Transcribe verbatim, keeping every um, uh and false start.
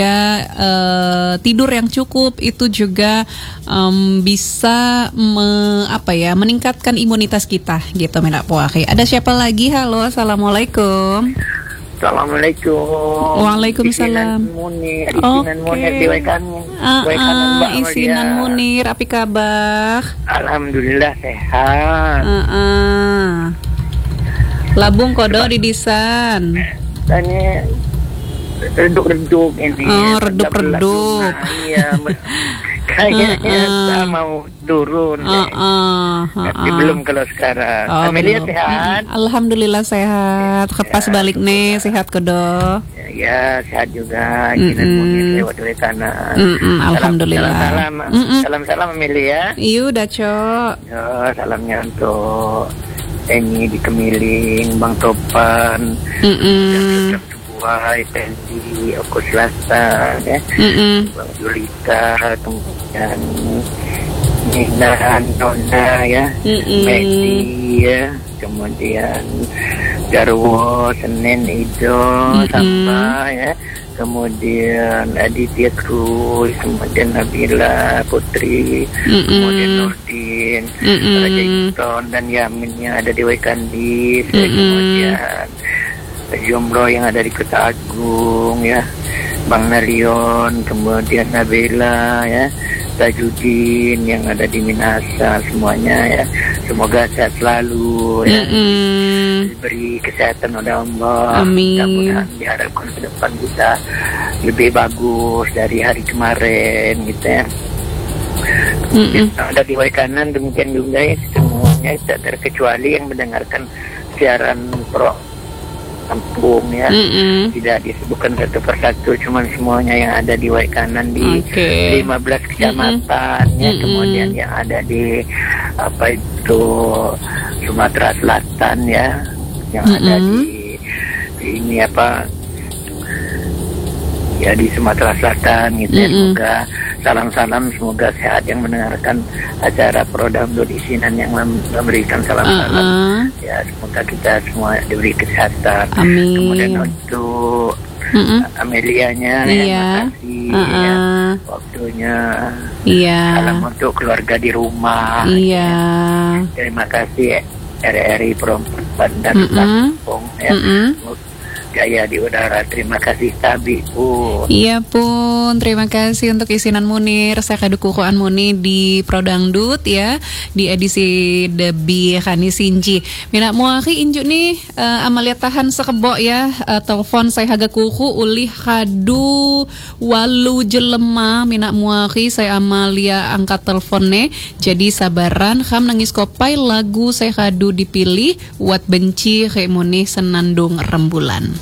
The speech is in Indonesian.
uh, tidur yang cukup itu juga um, bisa me, apa ya meningkatkan imunitas kita gitu Mina Puaki. Ada siapa lagi? Halo, assalamualaikum. Assalamualaikum. Waalaikumsalam. Isinan Munir, isinan Oke. Munir di Waikan. Uh, Waikan uh, Mbak isinan Amalia. Munir, apa kabar? Alhamdulillah sehat. Uh, uh. Labung kodo di disan. Tanya reduk-reduk ini. Oh, redup-redup. Iya, kayaknya Uh, uh. saya mau turun. Uh, uh, uh, Tapi uh. belum kalau sekarang. Oh, Amelia belum. sehat? Mm-mm. Alhamdulillah sehat. Kepas Ya, balik nih sehat kodo. Ya, sehat juga. Isinan Mm-mm. Munir lewat Waikanan. Mm-mm, alhamdulillah. Salam, Mm-mm. salam, salam Amelia. Iya udah cok. Ya, salamnya untuk Eni di Kemiling, Bang Topan, Mm-mm. Buai, Tendi, Oko Selatan, ya, Mm-mm. Bang Julita, kemudian Nina, Nona, ya, Mm-mm. Medi, ya, kemudian Jarwo, Senin, Ido, Mm-mm. Samba, ya, kemudian Aditya Cruz, kemudian Nabila Putri, Mm-mm. kemudian Nurdin, Mm-mm. Raja Ikton dan Yamin yang ada di Waikandis, ya, Mm-mm. kemudian Jomblo yang ada di Kota Agung, ya, Bang Narion, kemudian Nabila, ya, Tajudin yang ada di Minasa, semuanya, ya, semoga sehat selalu, ya, Mm-mm. diberi kesehatan oleh Allah. Amin. Mudah-mudahan diharapkan ke depan kita lebih bagus dari hari kemarin, gitu ya. Mm-mm. Ada di Waikanan demikian juga, ya, semuanya tak terkecuali yang mendengarkan siaran pro kampung, ya. Mm-mm. Tidak disebutkan satu persatu, cuman semuanya yang ada di Waikanan di Oke. lima belas kecamatan, ya, Mm-mm. kemudian yang ada di apa itu Sumatera Selatan, ya, yang ada Mm-mm. di, di ini apa ya di Sumatera Selatan, gitu ya. Mm-mm. Semoga salam-salam, semoga sehat yang mendengarkan acara Pro Dangdut Isinan yang mem- memberikan salam-salam. Uh-uh. Ya, semoga kita semua diberi kesehatan. Amin. Kemudian untuk Mm-mm. Amelianya, ya, Iya. makasih, ya, Uh-uh. waktunya. Iya. Salam untuk keluarga di rumah. Iya. Terima kasih R R I Perempuan dan Mm-mm. Kampung, ya. Mm-mm. Jaya di udara. Terima kasih Tabi. Uh. Iya pun, terima kasih untuk isinan Munir. Saya kadu kukuan Muni di Prodangdut ya, di edisi Debi Khani Sinci. Mina muaki injuk nih, uh, Amalia tahan sekebok ya, uh, telepon saya haga kuku ulih kadu walu jelema. Mina muaki saya Amalia angkat teleponnya. Jadi sabaran, kam nangis kopai lagu saya kadu dipilih, buat benci kayak Muni senandung rembulan.